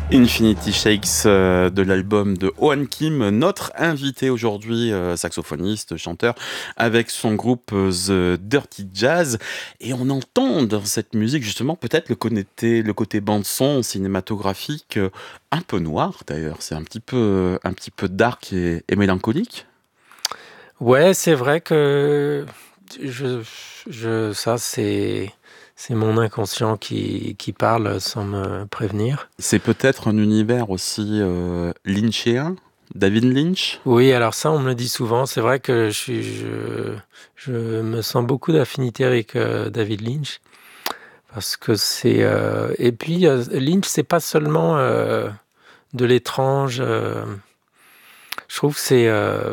Infinity Shakes de l'album de Oan Kim, notre invité aujourd'hui, saxophoniste, chanteur, avec son groupe The Dirty Jazz. Et on entend dans cette musique justement peut-être le côté bande-son cinématographique un peu noir d'ailleurs. C'est un petit peu dark et mélancolique. Ouais, c'est vrai que ça, c'est mon inconscient qui parle sans me prévenir. C'est peut-être un univers aussi lynchien, David Lynch. Oui, alors ça, on me le dit souvent. C'est vrai que je me sens beaucoup d'affinité avec David Lynch parce que et puis Lynch, c'est pas seulement de l'étrange. Je trouve que c'est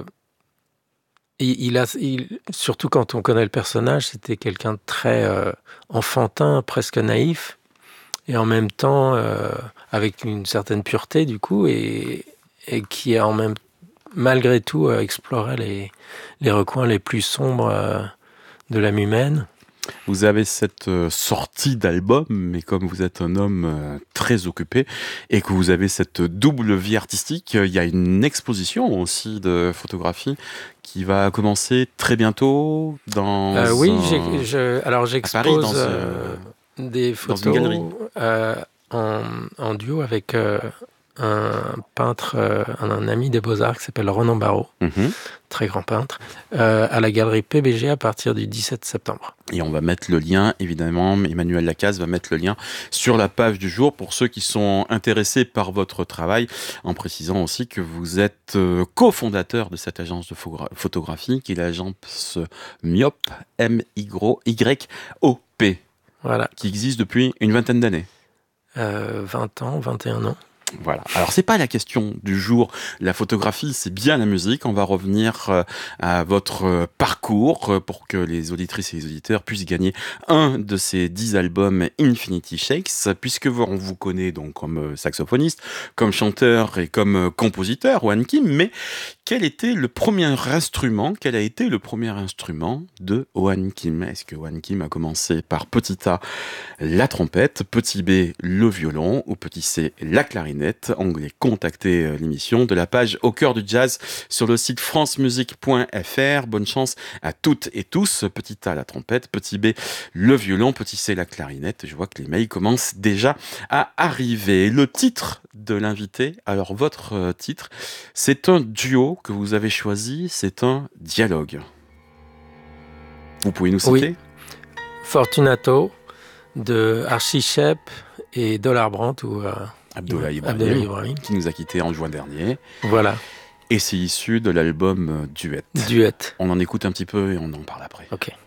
surtout quand on connaît le personnage, c'était quelqu'un de très enfantin, presque naïf, et en même temps avec une certaine pureté du coup, et qui a malgré tout exploré les recoins les plus sombres de l'âme humaine. Vous avez cette sortie d'album, mais comme vous êtes un homme très occupé et que vous avez cette double vie artistique, il y a une exposition aussi de photographie qui va commencer très bientôt Oui, alors à Paris, j'expose des dans une galerie. photos en duo avec un peintre, un ami des Beaux-Arts qui s'appelle Ronan Barraud, Mhm. très grand peintre, à la galerie PBG à partir du 17 septembre. Et on va mettre le lien, évidemment, Emmanuel Lacaze va mettre le lien sur la page du jour pour ceux qui sont intéressés par votre travail, en précisant aussi que vous êtes cofondateur de cette agence de photographie, qui est l'agence MYOP, M-Y-O-P, Voilà, qui existe depuis une vingtaine d'années. 20 ans, 21 ans. Voilà. Alors, c'est pas la question du jour. La photographie, c'est bien la musique. On va revenir à votre parcours pour que les auditrices et les auditeurs puissent gagner un de ces 10 albums Infinity Shakes, puisque on vous connaît donc comme saxophoniste, comme chanteur et comme compositeur, Oan Kim. Mais quel a été le premier instrument de Oan Kim? Est-ce que Oan Kim a commencé par petit A, la trompette, petit B, le violon, ou petit C, la clarinette? Onglet contacter l'émission de la page Au cœur du jazz sur le site francemusique.fr. Bonne chance à toutes et tous. Petit A, la trompette, petit B, le violon, petit C, la clarinette. Je vois que les mails commencent déjà à arriver. Le titre de l'invité, alors votre titre, c'est un duo que vous avez choisi, c'est un dialogue. Vous pouvez nous citer? Oui, Fortunato de Archie Shepp et Dollar Brandt ou Abdullah Abdullah Ibrahim, Ibrahim. qui nous a quittés en juin dernier. Voilà, Et c'est issu de l'album Duet. duet. On en écoute un petit peu et on en parle après. Ok.